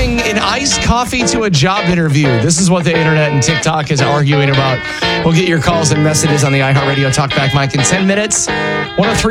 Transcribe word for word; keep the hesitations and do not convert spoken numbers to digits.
bring an iced coffee to a job interview? This is what the internet and TikTok is arguing about. We'll get your calls and messages on the iHeartRadio Talkback mic in ten minutes. one oh three